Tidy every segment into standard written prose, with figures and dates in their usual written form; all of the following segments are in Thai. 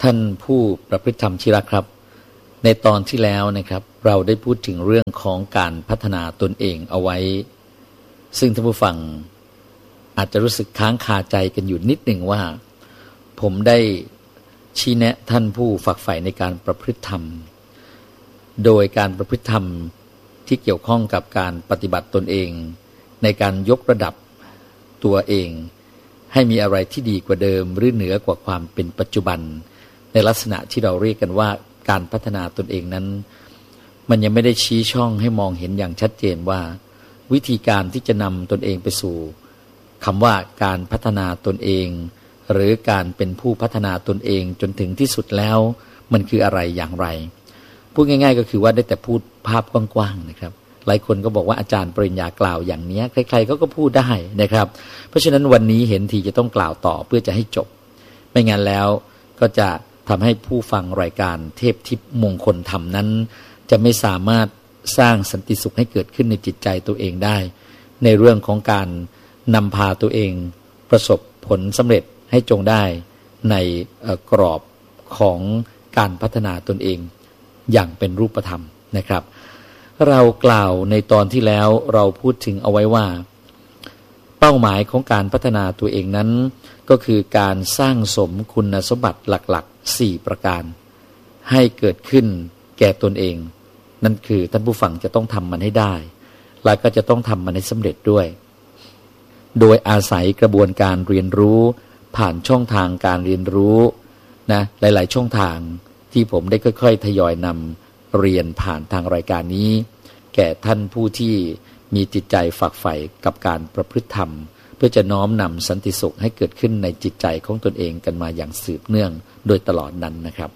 ท่านผู้ประพฤติธรรมที่รักครับในตอนที่แล้วนะครับเราได้พูดถึงเรื่องของการพัฒนาตนเองเอาไว้ซึ่งท่านผู้ฟังอาจจะรู้สึกค้างคาใจกันอยู่นิดหนึ่งว่าผมได้ชี้แนะท่านผู้ฝักใฝ่ในการประพฤติธรรมโดยการประพฤติธรรมที่เกี่ยวข้องกับการปฏิบัติตนเองในการยกระดับตัวเองให้มีอะไรที่ดีกว่าเดิมหรือเหนือกว่าความเป็นปัจจุบันในลักษณะที่เราเรียกกันว่าการพัฒนาตนเองนั้นมันยังไม่ได้ชี้ช่องให้มองเห็นอย่างชัดเจนว่าวิธีการที่จะนำตนเองไปสู่คำว่าการพัฒนาตนเองหรือการเป็นผู้พัฒนาตนเองจนถึงที่สุดแล้วมันคืออะไรอย่างไรพูดง่ายๆก็คือว่าได้แต่พูดภาพกว้างๆนะครับหลายคนก็บอกว่าอาจารย์ปริญญากล่าวอย่างนี้ใครๆก็พูดได้นะครับเพราะฉะนั้นวันนี้เห็นทีจะต้องกล่าวต่อเพื่อจะให้จบไม่งั้นแล้วก็จะทำให้ผู้ฟังรายการเทพทิพย์มงคลธรรมนั้นจะไม่สามารถสร้างสันติสุขให้เกิดขึ้นในจิตใจตัวเองได้ในเรื่องของการนำพาตัวเองประสบผลสำเร็จให้จงได้ในกรอบของการพัฒนาตนเองอย่างเป็นรูปธรรมนะครับเรากล่าวในตอนที่แล้วเราพูดถึงเอาไว้ว่าเป้าหมายของการพัฒนาตัวเองนั้นก็คือการสร้างสมคุณสมบัติหลักๆ4ประการให้เกิดขึ้นแก่ตนเองนั่นคือท่านผู้ฟังจะต้องทำมันให้ได้และก็จะต้องทำมันให้สำเร็จด้วยโดยอาศัยกระบวนการเรียนรู้ผ่านช่องทางการเรียนรู้นะหลายๆช่องทางที่ผมได้ค่อยๆทยอยนำเรียนผ่านทางรายการนี้แก่ท่านผู้ที่มีจิตใจฝักใฝ่กับการประพฤติธรรมเพื่อจะน้อมนำสันติสุขให้เกิดขึ้นในจิตใจของตนเองกันมาอย่างสืบเนื่องโดยตลอดนั้นนะครับ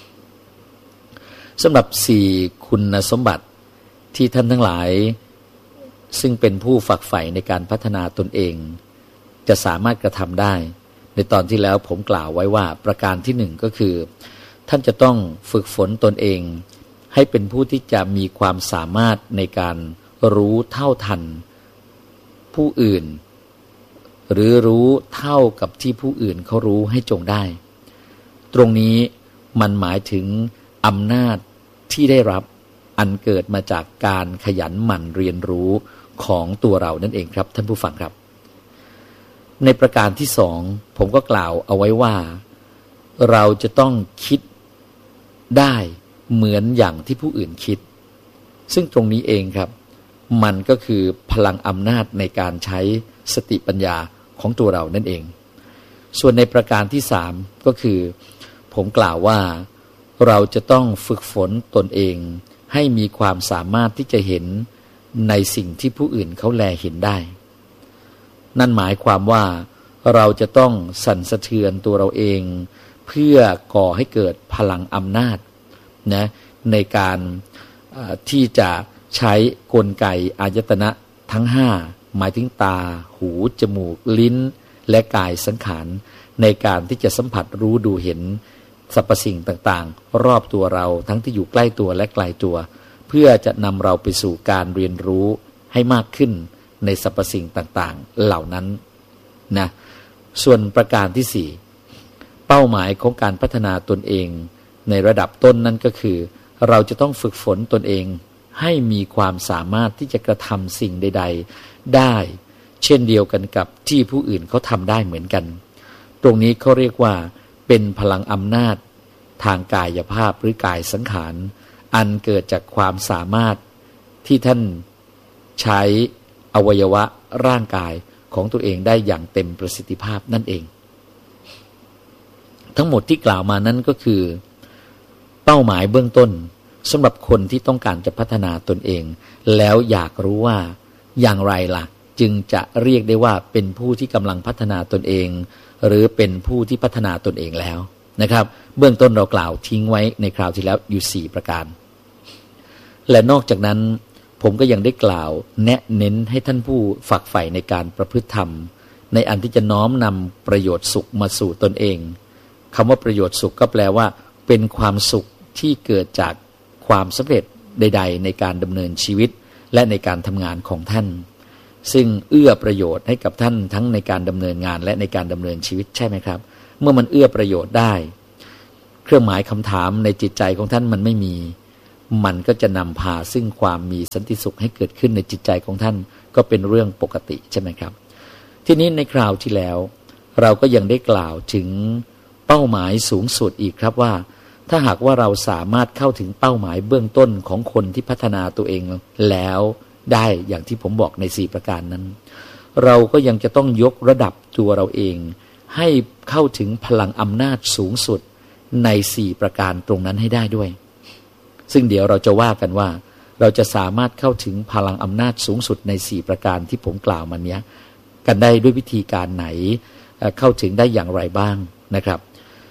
สำหรับ4คุณสมบัติที่ท่านทั้งหลายซึ่งเป็นผู้ฝักใฝ่ในการพัฒนาตนเองจะสามารถกระทำได้ในตอนที่แล้วผมกล่าวไว้ว่าประการที่1ก็คือท่านจะต้องฝึกฝนตนเองให้เป็นผู้ที่จะมีความสามารถในการรู้เท่าทันผู้อื่นหรือรู้เท่ากับที่ผู้อื่นเขารู้ให้จงได้ตรงนี้มันหมายถึงอำนาจที่ได้รับอันเกิดมาจากการขยันหมั่นเรียนรู้ของตัวเรานั่นเองครับท่านผู้ฟังครับในประการที่2ผมก็กล่าวเอาไว้ว่าเราจะต้องคิดได้เหมือนอย่างที่ผู้อื่นคิดซึ่งตรงนี้เองครับมันก็คือพลังอำนาจในการใช้สติปัญญาของตัวเรานั่นเองส่วนในประการที่3ก็คือผมกล่าวว่าเราจะต้องฝึกฝนตนเองให้มีความสามารถที่จะเห็นในสิ่งที่ผู้อื่นเขาแลเห็นได้นั่นหมายความว่าเราจะต้องสั่นสะเทือนตัวเราเองเพื่อก่อให้เกิดพลังอำนาจนะในการที่จะใช้กลไกอายตนะทั้ง5หมายถึงตาหูจมูกลิ้นและกายสังขารในการที่จะสัมผัสรู้ดูเห็นสรรพสิ่งต่างๆรอบตัวเราทั้งที่อยู่ใกล้ตัวและไกลตัวเพื่อจะนำเราไปสู่การเรียนรู้ให้มากขึ้นในสรรพสิ่งต่างๆเหล่านั้นนะส่วนประการที่4เป้าหมายของการพัฒนาตนเองในระดับต้นนั้นก็คือเราจะต้องฝึกฝนตนเองให้มีความสามารถที่จะกระทำสิ่งใดๆได้เช่นเดียวกันกับที่ผู้อื่นเขาทำได้เหมือนกันตรงนี้เขาเรียกว่าเป็นพลังอำนาจทางกายภาพหรือกายสังขารอันเกิดจากความสามารถที่ท่านใช้อวัยวะร่างกายของตัวเองได้อย่างเต็มประสิทธิภาพนั่นเองทั้งหมดที่กล่าวมานั้นก็คือเป้าหมายเบื้องต้นสำหรับคนที่ต้องการจะพัฒนาตนเองแล้วอยากรู้ว่าอย่างไรล่ะจึงจะเรียกได้ว่าเป็นผู้ที่กำลังพัฒนาตนเองหรือเป็นผู้ที่พัฒนาตนเองแล้วนะครับเบื้องต้นเรากล่าวทิ้งไว้ในคราวที่แล้วอยู่4ประการและนอกจากนั้นผมก็ยังได้กล่าวแนะเน้นให้ท่านผู้ฝักใฝ่ในการประพฤติธรรมในอันที่จะน้อมนำประโยชน์สุขมาสู่ตนเองคำว่าประโยชน์สุขก็แปลว่าเป็นความสุขที่เกิดจากความสำเร็จใดๆในการดำเนินชีวิตและในการทำงานของท่านซึ่งเอื้อประโยชน์ให้กับท่านทั้งในการดำเนินงานและในการดำเนินชีวิตใช่ไหมครับเมื่อมันเอื้อประโยชน์ได้ใเครื่องหมายคำถามในจิตใจของท่านมันไม่มีมันก็จะนำพาซึ่งความมีสันติสุขให้เกิดขึ้นในจิตใจของท่านก็เป็นเรื่องปกติใช่ไหมครับทีนี้ในคราวที่แล้วเราก็ยังได้กล่าวถึงเป้าหมายสูงสุดอีกครับว่าถ้าหากว่าเราสามารถเข้าถึงเป้าหมายเบื้องต้นของคนที่พัฒนาตัวเองแล้วได้อย่างที่ผมบอกใน4ประการนั้นเราก็ยังจะต้องยกระดับตัวเราเองให้เข้าถึงพลังอำนาจสูงสุดใน4ประการตรงนั้นให้ได้ด้วยซึ่งเดี๋ยวเราจะว่ากันว่าเราจะสามารถเข้าถึงพลังอำนาจสูงสุดใน4ประการที่ผมกล่าวมาเนี้ยกันได้ด้วยวิธีการไหนเข้าถึงได้อย่างไรบ้างนะครับ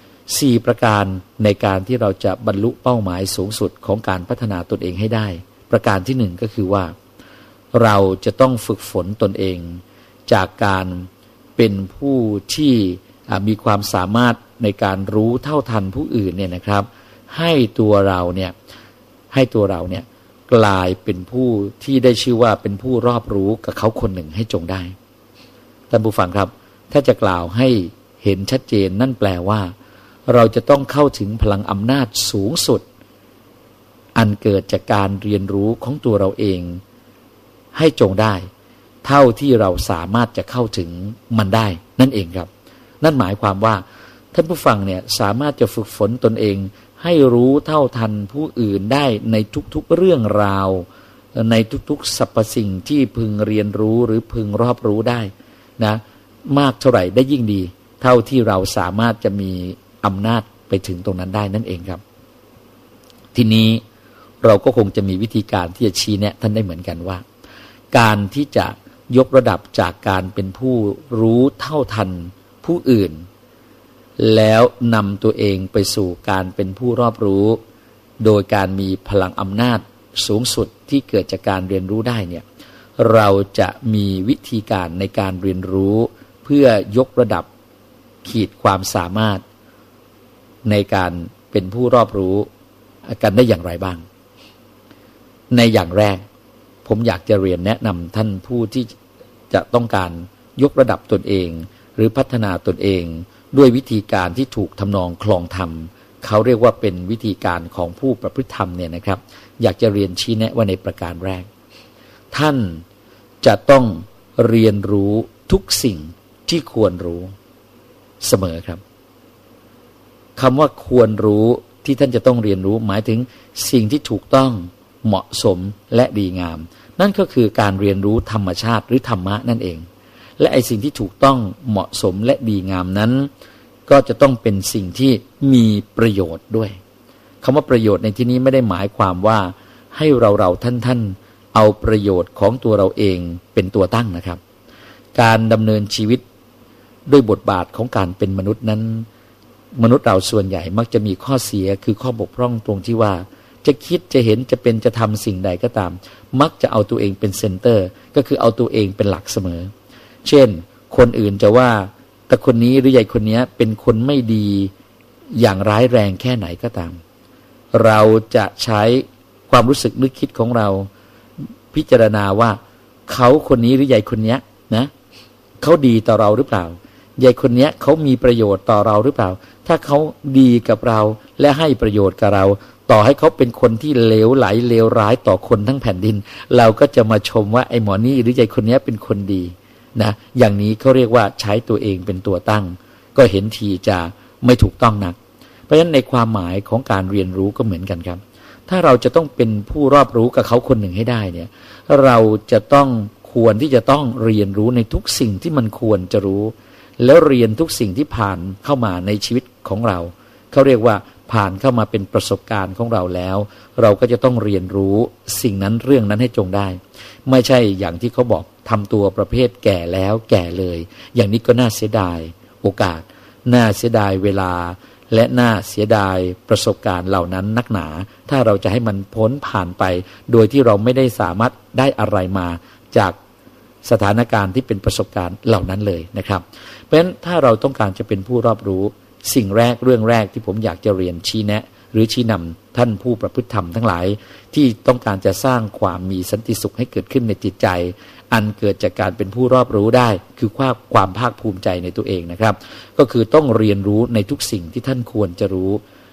4ประการในการที่เราจะบรรลุเป้าหมายสูงสุดของการพัฒนาตนเองให้ได้ประการที่1ก็คือว่าเราจะต้องฝึกฝนตนเองจากการเป็นผู้ที่มีความสามารถในการรู้เท่าทันผู้อื่นเนี่ยนะครับให้ตัวเราเนี่ยกลายเป็นผู้ที่ได้ชื่อว่าเป็นผู้รอบรู้กับเขาคนหนึ่งให้จงได้ท่านผู้ฟังครับถ้าจะกล่าวให้เห็นชัดเจนนั่นแปลว่าเราจะต้องเข้าถึงพลังอำนาจสูงสุดอันเกิดจากการเรียนรู้ของตัวเราเองให้จงได้เท่าที่เราสามารถจะเข้าถึงมันได้นั่นเองครับนั่นหมายความว่าท่านผู้ฟังเนี่ยสามารถจะฝึกฝนตนเองให้รู้เท่าทันผู้อื่นได้ในทุกๆเรื่องราวในทุกๆสรรพสิ่งที่พึงเรียนรู้หรือพึงรอบรู้ได้นะมากเท่าไหร่ได้ยิ่งดีเท่าที่เราสามารถจะมีอำนาจไปถึงตรงนั้นได้นั่นเองครับทีนี้เราก็คงจะมีวิธีการที่จะชี้แนะท่านได้เหมือนกันว่าการที่จะยกระดับจากการเป็นผู้รู้เท่าทันผู้อื่นแล้วนำตัวเองไปสู่การเป็นผู้รอบรู้โดยการมีพลังอำนาจสูงสุดที่เกิดจากการเรียนรู้ได้เนี่ยเราจะมีวิธีการในการเรียนรู้เพื่อยกระดับขีดความสามารถในการเป็นผู้รอบรู้กันได้อย่างไรบ้างในอย่างแรกผมอยากจะเรียนแนะนำท่านผู้ที่จะต้องการยกระดับตนเองหรือพัฒนาตนเองด้วยวิธีการที่ถูกทำนองคลองธรรมเขาเรียกว่าเป็นวิธีการของผู้ประพฤติธรรมเนี่ยนะครับอยากจะเรียนชี้แนะว่าในประการแรกท่านจะต้องเรียนรู้ทุกสิ่งที่ควรรู้เสมอครับคำว่าควรรู้ที่ท่านจะต้องเรียนรู้หมายถึงสิ่งที่ถูกต้องเหมาะสมและดีงามนั่นก็คือการเรียนรู้ธรรมชาติหรือธรรมะนั่นเองและไอ้สิ่งที่ถูกต้องเหมาะสมและดีงามนั้นก็จะต้องเป็นสิ่งที่มีประโยชน์ด้วยคำว่าประโยชน์ในที่นี้ไม่ได้หมายความว่าให้เราท่านเอาประโยชน์ของตัวเราเองเป็นตัวตั้งนะครับการดำเนินชีวิตด้วยบทบาทของการเป็นมนุษย์นั้นมนุษย์เราส่วนใหญ่มักจะมีข้อเสียคือข้อบกพร่องตรงที่ว่าจะคิดจะเห็นจะเป็นจะทำสิ่งใดก็ตามมักจะเอาตัวเองเป็นเซนเตอร์ก็คือเอาตัวเองเป็นหลักเสมอเช่นคนอื่นจะว่าแต่คนนี้หรือใหญ่คนนี้เป็นคนไม่ดีอย่างร้ายแรงแค่ไหนก็ตามเราจะใช้ความรู้สึกนึกคิดของเราพิจารณาว่าเขาคนนี้หรือใหญ่คนนี้นะเขาดีต่อเราหรือเปล่าใหญ่คนนี้เขามีประโยชน์ต่อเราหรือเปล่าถ้าเขาดีกับเราและให้ประโยชน์กับเราต่อให้เขาเป็นคนที่เลวไหลเลวร้ายต่อคนทั้งแผ่นดินเราก็จะมาชมว่าไอ้หมอนี่หรือใหญ่คนนี้เป็นคนดีนะอย่างนี้เขาเรียกว่าใช้ตัวเองเป็นตัวตั้งก็เห็นทีจะไม่ถูกต้องนักเพราะฉะนั้นในความหมายของการเรียนรู้ก็เหมือนกันครับถ้าเราจะต้องเป็นผู้รอบรู้กับเขาคนหนึ่งให้ได้เนี่ยเราจะต้องควรที่จะต้องเรียนรู้ในทุกสิ่งที่มันควรจะรู้แล้วเรียนทุกสิ่งที่ผ่านเข้ามาในชีวิตของเราเขาเรียกว่าผ่านเข้ามาเป็นประสบการณ์ของเราแล้วเราก็จะต้องเรียนรู้สิ่งนั้นเรื่องนั้นให้จงได้ไม่ใช่อย่างที่เขาบอกทำตัวประเภทแก่แล้วแก่เลยอย่างนี้ก็น่าเสียดายโอกาสน่าเสียดายเวลาและน่าเสียดายประสบการณ์เหล่านั้นนักหนาถ้าเราจะให้มันพ้นผ่านไปโดยที่เราไม่ได้สามารถได้อะไรมาจากสถานการณ์ที่เป็นประสบการณ์เหล่านั้นเลยนะครับเพราะฉะนั้นถ้าเราต้องการจะเป็นผู้รอบรู้สิ่งแรกเรื่องแรกที่ผมอยากจะเรียนชี้แนะหรือชี้นำท่านผู้ประพฤติธรรมทั้งหลายที่ต้องการจะสร้างความมีสันติสุขให้เกิดขึ้นในจิตใจอันเกิดจากการเป็นผู้รอบรู้ได้คือความภาคภูมิใจในตัวเองนะครับก็คือต้องเรียนรู้ในทุกสิ่งที่ท่านควรจะรู้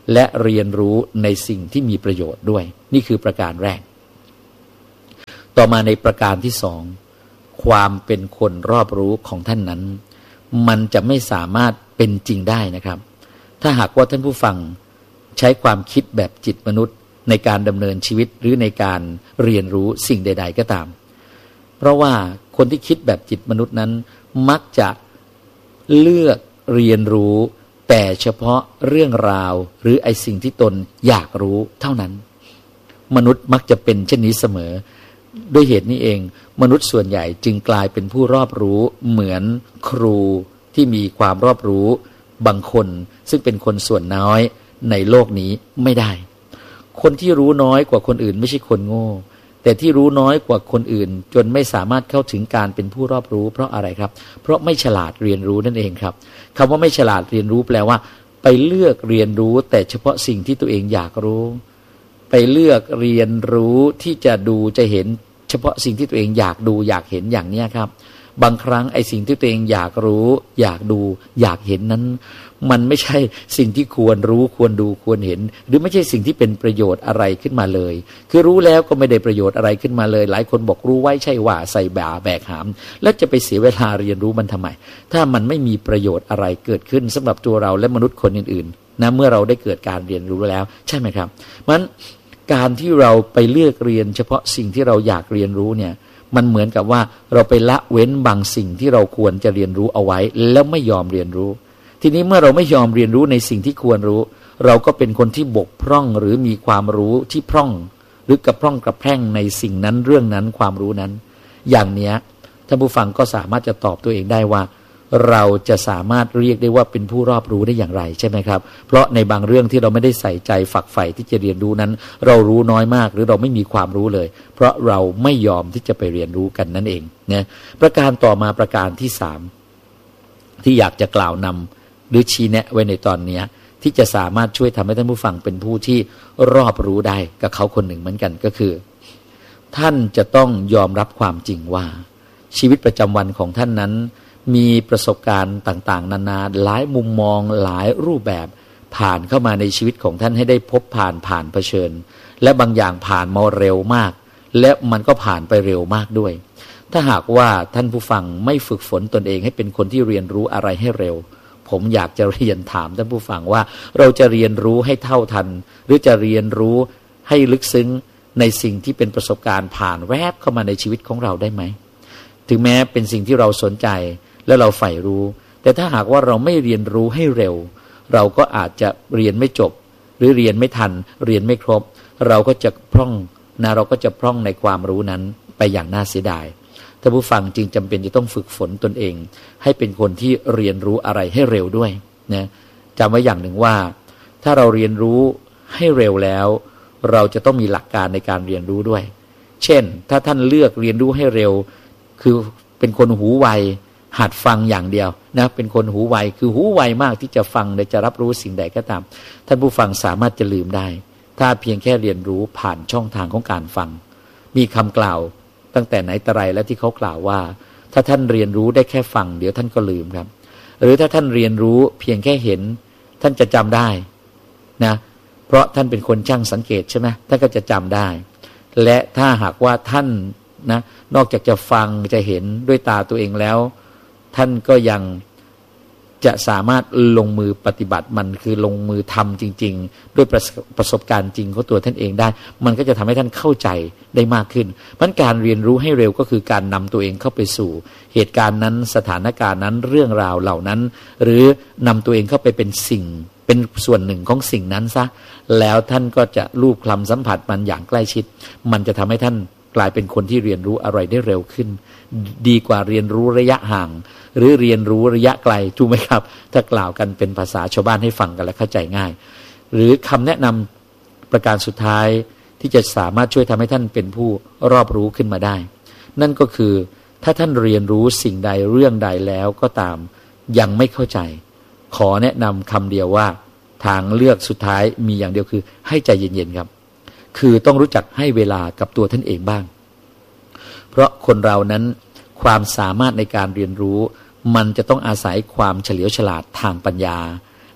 และเรียนรู้ในสิ่งที่มีประโยชน์ด้วยนี่คือประการแรกต่อมาในประการที่สองความเป็นคนรอบรู้ของท่านนั้นมันจะไม่สามารถเป็นจริงได้นะครับถ้าหากว่าท่านผู้ฟังใช้ความคิดแบบจิตมนุษย์ในการดำเนินชีวิตหรือในการเรียนรู้สิ่งใดๆก็ตามเพราะว่าคนที่คิดแบบจิตมนุษย์นั้นมักจะเลือกเรียนรู้แต่เฉพาะเรื่องราวหรือไอ้สิ่งที่ตนอยากรู้เท่านั้นมนุษย์มักจะเป็นเช่นนี้เสมอด้วยเหตุนี้เองมนุษย์ส่วนใหญ่จึงกลายเป็นผู้รอบรู้เหมือนครูที่มีความรอบรู้บางคนซึ่งเป็นคนส่วนน้อยในโลกนี้ไม่ได้คนที่รู้น้อยกว่าคนอื่นไม่ใช่คนโง่แต่ที่รู้น้อยกว่าคนอื่นจนไม่สามารถเข้าถึงการเป็นผู้รอบรู้เพราะอะไรครับเพราะไม่ฉลาดเรียนรู้นั่นเองครับคำว่าไม่ฉลาดเรียนรู้แปลว่าไปเลือกเรียนรู้แต่เฉพาะสิ่งที่ตัวเองอยากรู้ไปเลือกเรียนรู้ที่จะดูจะเห็นเฉพาะสิ่งที่ตัวเองอยากดูอยากเห็นอย่างนี้ครับบางครั้งไอ้สิ่งที่ตัวเองอยากรู้อยากดูอยากเห็นนั้นมันไม่ใช่สิ่งที่ควรรู้ควรดูควรเห็นหรือไม่ใช่สิ่งที่เป็นประโยชน์อะไรขึ้นมาเลยคือรู้แล้วก็ไม่ได้ประโยชน์อะไรขึ้นมาเลยหลายคนบอกรู้ไว้ใช่ว่าใส่บ่าแบกหามแล้วจะไปเสียเวลาเรียนรู้มันทำไมถ้ามันไม่มีประโยชน์อะไรเกิดขึ้นสำหรับตัวเราและมนุษย์คนอื่นๆนะเมื่อเราได้เกิดการเรียนรู้แล้วใช่ไหมครับมันการที่เราไปเลือกเรียนเฉพาะสิ่งที่เราอยากเรียนรู้เนี่ยมันเหมือนกับว่าเราไปละเว้นบางสิ่งที่เราควรจะเรียนรู้เอาไว้แล้วไม่ยอมเรียนรู้ทีนี้เมื่อเราไม่ยอมเรียนรู้ในสิ่งที่ควรรู้เราก็เป็นคนที่บกพร่องหรือมีความรู้ที่พร่องหรือกระพร่องกระแพร่งในสิ่งนั้นเรื่องนั้นความรู้นั้นอย่างเนี้ยท่านผู้ฟังก็สามารถจะตอบตัวเองได้ว่าเราจะสามารถเรียกได้ว่าเป็นผู้รอบรู้ได้อย่างไรใช่ไหมครับเพราะในบางเรื่องที่เราไม่ได้ใส่ใจฝักใฝ่ที่จะเรียนรู้นั้นเรารู้น้อยมากหรือเราไม่มีความรู้เลยเพราะเราไม่ยอมที่จะไปเรียนรู้กันนั่นเองนะประการต่อมาประการที่สามที่อยากจะกล่าวนำหรือชี้แนะไว้ในตอนนี้ที่จะสามารถช่วยทำให้ท่านผู้ฟังเป็นผู้ที่รอบรู้ได้กับเขาคนหนึ่งเหมือนกันก็คือท่านจะต้องยอมรับความจริงว่าชีวิตประจำวันของท่านนั้นมีประสบการณ์ต่างๆนานาหลายมุมมองหลายรูปแบบผ่านเข้ามาในชีวิตของท่านให้ได้พบผ่านเผชิญและบางอย่างผ่านมาเร็วมากและมันก็ผ่านไปเร็วมากด้วยถ้าหากว่าท่านผู้ฟังไม่ฝึกฝนตนเองให้เป็นคนที่เรียนรู้อะไรให้เร็วผมอยากจะเรียนถามท่านผู้ฟังว่าเราจะเรียนรู้ให้เท่าทันหรือจะเรียนรู้ให้ลึกซึ้งในสิ่งที่เป็นประสบการณ์ผ่านแวบเข้ามาในชีวิตของเราได้ไหมถึงแม้เป็นสิ่งที่เราสนใจและเราใฝ่รู้แต่ถ้าหากว่าเราไม่เรียนรู้ให้เร็วเราก็อาจจะเรียนไม่จบหรือเรียนไม่ทันเรียนไม่ครบเราก็จะพร่องเราก็จะพร่องในความรู้นั้นไปอย่างน่าเสียดายท่านผู้ฟังจึงจำเป็นจะต้องฝึกฝนตนเองให้เป็นคนที่เรียนรู้อะไรให้เร็วด้วยนะจำไว้อย่างหนึ่งว่าถ้าเราเรียนรู้ให้เร็วแล้วเราจะต้องมีหลักการในการเรียนรู้ด้วยเช่นถ้าท่านเลือกเรียนรู้ให้เร็วคือเป็นคนหูไวหัดฟังอย่างเดียวนะเป็นคนหูไวคือหูไวมากที่จะฟังและจะรับรู้สิ่งใดก็ตามท่านผู้ฟังสามารถจะลืมได้ถ้าเพียงแค่เรียนรู้ผ่านช่องทางของการฟังมีคำกล่าวตั้งแต่ไหนแต่ไรแล้วที่เขากล่าวว่าถ้าท่านเรียนรู้ได้แค่ฟังเดี๋ยวท่านก็ลืมครับหรือถ้าท่านเรียนรู้เพียงแค่เห็นท่านจะจำได้นะเพราะท่านเป็นคนช่างสังเกตใช่ไหมท่านก็จะจำได้และถ้าหากว่าท่านนะนอกจากจะฟังจะเห็นด้วยตาตัวเองแล้วท่านก็ยังจะสามารถลงมือปฏิบัติมันคือลงมือทำจริงๆด้วยประสบการณ์จริงของตัวท่านเองได้มันก็จะทำให้ท่านเข้าใจได้มากขึ้นเพราะการเรียนรู้ให้เร็วก็คือการนำตัวเองเข้าไปสู่เหตุการณ์นั้นสถานการณ์นั้นเรื่องราวเหล่านั้นหรือนำตัวเองเข้าไปเป็นสิ่งเป็นส่วนหนึ่งของสิ่งนั้นซะแล้วท่านก็จะลูบคลำสัมผัสมันอย่างใกล้ชิดมันจะทำให้ท่านกลายเป็นคนที่เรียนรู้อะไรได้เร็วขึ้นดีกว่าเรียนรู้ระยะห่างหรือเรียนรู้ระยะไกลถูกไหมครับถ้ากล่าวกันเป็นภาษาชาวบ้านให้ฟังกันและเข้าใจง่ายหรือคำแนะนำประการสุดท้ายที่จะสามารถช่วยทำให้ท่านเป็นผู้รอบรู้ขึ้นมาได้นั่นก็คือถ้าท่านเรียนรู้สิ่งใดเรื่องใดแล้วก็ตามยังไม่เข้าใจขอแนะนำคำเดียวว่าทางเลือกสุดท้ายมีอย่างเดียวคือให้ใจเย็นๆครับคือต้องรู้จักให้เวลากับตัวท่านเองบ้างเพราะคนเรานั้นความสามารถในการเรียนรู้มันจะต้องอาศัยความเฉลียวฉลาดทางปัญญา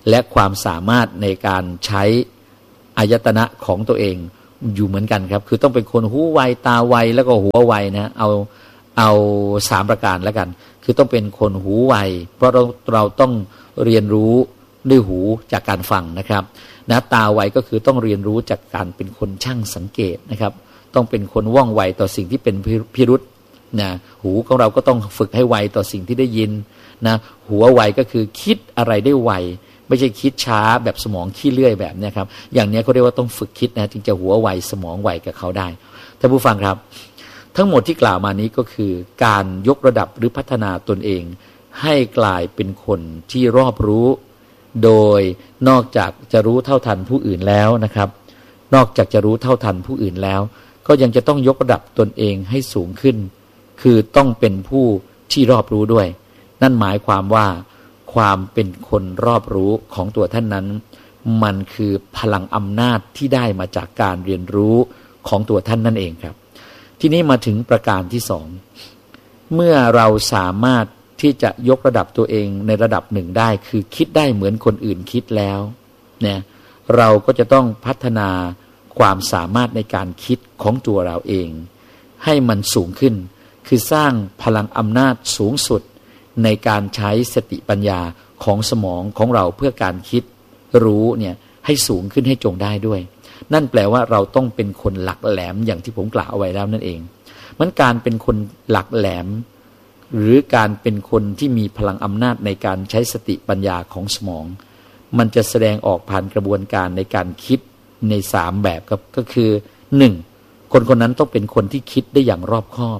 และความสามารถในการใช้อายตนะของตัวเองอยู่เหมือนกันครับคือต้องเป็นคนหูไวตาไวแล้วก็หัวไวนะเอา3ประการแล้วกันคือต้องเป็นคนหูไวเพราะเราต้องเรียนรู้ด้วยหูจากการฟังนะครับนะตาไวก็คือต้องเรียนรู้จากการเป็นคนช่างสังเกตนะครับต้องเป็นคนว่องไวต่อสิ่งที่เป็นพิรุธนะหูของเราก็ต้องฝึกให้ไวต่อสิ่งที่ได้ยินนะหัวไวก็คือคิดอะไรได้ไวไม่ใช่คิดช้าแบบสมองขี้เลื่อยแบบนี้ครับอย่างนี้เขาเรียกว่าต้องฝึกคิดนะจึงจะหัวไวสมองไวกับเขาได้ท่านผู้ฟังครับทั้งหมดที่กล่าวมานี้ก็คือการยกระดับหรือพัฒนาตนเองให้กลายเป็นคนที่รอบรู้โดยนอกจากจะรู้เท่าทันผู้อื่นแล้วนะครับนอกจากจะรู้เท่าทันผู้อื่นแล้วก็ยังจะต้องยกระดับตนเองให้สูงขึ้นคือต้องเป็นผู้ที่รอบรู้ด้วยนั่นหมายความว่าความเป็นคนรอบรู้ของตัวท่านนั้นมันคือพลังอำนาจที่ได้มาจากการเรียนรู้ของตัวท่านนั่นเองครับทีนี้มาถึงประการที่สองเมื่อเราสามารถที่จะยกระดับตัวเองในระดับหนึ่งได้คือคิดได้เหมือนคนอื่นคิดแล้วเนี่ยเราก็จะต้องพัฒนาความสามารถในการคิดของตัวเราเองให้มันสูงขึ้นคือสร้างพลังอำนาจสูงสุดในการใช้สติปัญญาของสมองของเราเพื่อการคิดรู้เนี่ยให้สูงขึ้นให้จงได้ด้วยนั่นแปลว่าเราต้องเป็นคนหลักแหลมอย่างที่ผมกล่าวเอาไว้แล้วนั่นเองมันการเป็นคนหลักแหลมหรือการเป็นคนที่มีพลังอำนาจในการใช้สติปัญญาของสมองมันจะแสดงออกผ่านกระบวนการในการคิดใน3แบบก็คือ 1. คนนั้นต้องเป็นคนที่คิดได้อย่างรอบคอบ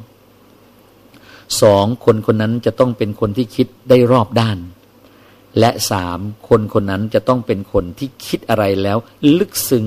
2. คนนั้นจะต้องเป็นคนที่คิดได้รอบด้านและ 3. คนนั้นจะต้องเป็นคนที่คิดอะไรแล้วลึกซึ้ง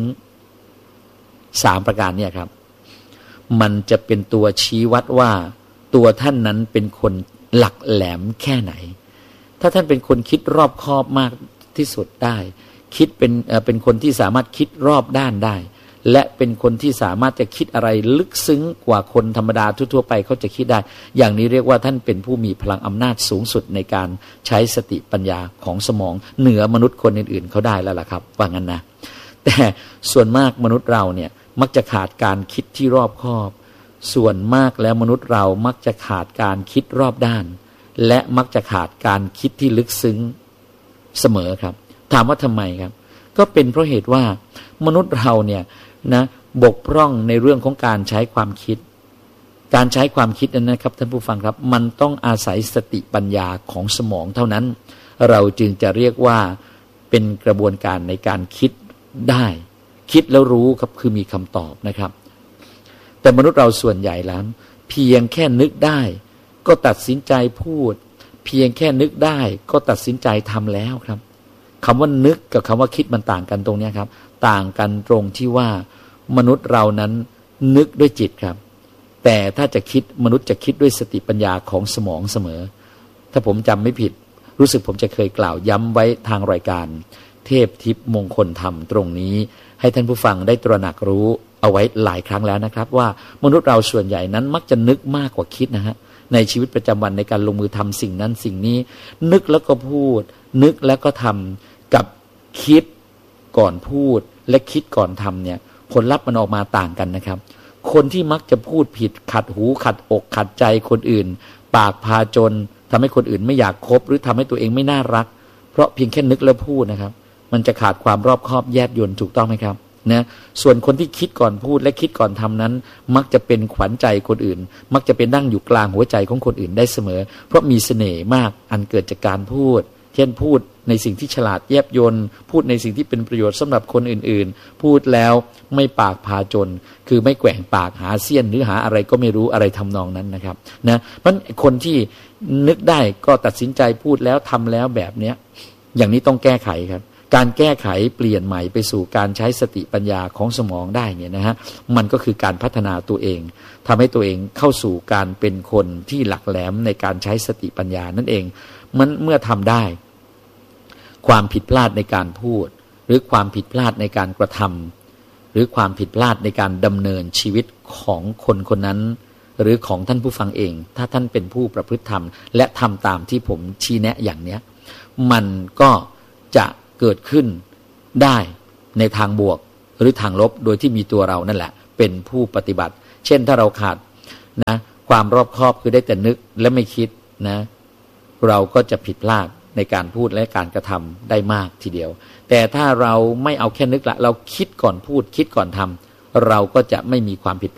3ประการเนี่ยครับมันจะเป็นตัวชี้วัดว่าตัวท่านนั้นเป็นคนหลักแหลมแค่ไหนถ้าท่านเป็นคนคิดรอบคอบมากที่สุดได้คิดเป็นคนที่สามารถคิดรอบด้านได้และเป็นคนที่สามารถจะคิดอะไรลึกซึ้งกว่าคนธรรมดาทั่วๆไปเขาจะคิดได้อย่างนี้เรียกว่าท่านเป็นผู้มีพลังอำนาจสูงสุดในการใช้สติปัญญาของสมองเหนือมนุษย์คนอื่นๆเขาได้แล้วล่ะครับว่างั้นนะแต่ส่วนมากมนุษย์เราเนี่ยมักจะขาดการคิดที่รอบคอบส่วนมากแล้วมนุษย์เรามักจะขาดการคิดรอบด้านและมักจะขาดการคิดที่ลึกซึ้งเสมอครับถามว่าทำไมครับก็เป็นเพราะเหตุว่ามนุษย์เราเนี่ยนะบกพร่องในเรื่องของการใช้ความคิดการใช้ความคิดนั้นนะครับท่านผู้ฟังครับมันต้องอาศัยสติปัญญาของสมองเท่านั้นเราจึงจะเรียกว่าเป็นกระบวนการในการคิดได้คิดแล้วรู้ครับคือมีคำตอบนะครับแต่มนุษย์เราส่วนใหญ่แล้วเพียงแค่นึกได้ก็ตัดสินใจพูดเพียงแค่นึกได้ก็ตัดสินใจทำแล้วครับคำว่านึกกับคำว่าคิดมันต่างกันตรงนี้ครับต่างกันตรงที่ว่ามนุษย์เรานั้นนึกด้วยจิตครับแต่ถ้าจะคิดมนุษย์จะคิดด้วยสติปัญญาของสมองเสมอถ้าผมจำไม่ผิดรู้สึกผมจะเคยกล่าวย้ำไว้ทางรายการเทพทิพย์มงคลธรรมตรงนี้ให้ท่านผู้ฟังได้ตระหนักรู้เอาไว้หลายครั้งแล้วนะครับว่ามนุษย์เราส่วนใหญ่นั้นมักจะนึกมากกว่าคิดนะฮะในชีวิตประจำวันในการลงมือทำสิ่งนั้นสิ่งนี้นึกแล้วก็พูดนึกแล้วก็ทำกับคิดก่อนพูดและคิดก่อนทำเนี่ยผลลัพธ์มันออกมาต่างกันนะครับคนที่มักจะพูดผิดขัดหูขัดอกขัดใจคนอื่นปากพาจนทำให้คนอื่นไม่อยากคบหรือทำให้ตัวเองไม่น่ารักเพราะเพียงแค่นึกแล้วพูดนะครับมันจะขาดความรอบคอบแยบยลถูกต้องไหมครับนะส่วนคนที่คิดก่อนพูดและคิดก่อนทำนั้นมักจะเป็นขวัญใจคนอื่นมักจะเป็นนั่งอยู่กลางหัวใจของคนอื่นได้เสมอเพราะมีเสน่ห์มากอันเกิดจากการพูดเช่นพูดในสิ่งที่ฉลาดแยบยลพูดในสิ่งที่เป็นประโยชน์สำหรับคนอื่นๆพูดแล้วไม่ปากพาจนคือไม่แกว่งปากหาเสี้ยนหรือหาอะไรก็ไม่รู้อะไรทำนองนั้นนะครับนะเพราะคนที่นึกได้ก็ตัดสินใจพูดแล้วทำแล้วแบบเนี้ยอย่างนี้ต้องแก้ไขครับการแก้ไขเปลี่ยนใหม่ไปสู่การใช้สติปัญญาของสมองได้เนี่ยนะฮะมันก็คือการพัฒนาตัวเองทำให้ตัวเองเข้าสู่การเป็นคนที่หลักแหลมในการใช้สติปัญญานั่นเองมันเมื่อทำได้ความผิดพลาดในการพูดหรือความผิดพลาดในการกระทำหรือความผิดพลาดในการดำเนินชีวิตของคนคนนั้นหรือของท่านผู้ฟังเองถ้าท่านเป็นผู้ประพฤติธรรมและทำตามที่ผมชี้แนะอย่างเนี้ยมันก็จะเกิดขึ้นได้ในทางบวกหรือทางลบโดยที่มีตัวเรานั่นแหละเป็นผู้ปฏิบัติเช่นถ้าเราขาดนะความรอบคอบคือได้แต่นึกและไม่คิดนะเราก็จะผิดพลาดในการพูดและการกระทำได้มากทีเดียวแต่ถ้าเราไม่เอาแค่นึกละเราคิดก่อนพูดคิดก่อนทำเราก็จะไม่มีความผิด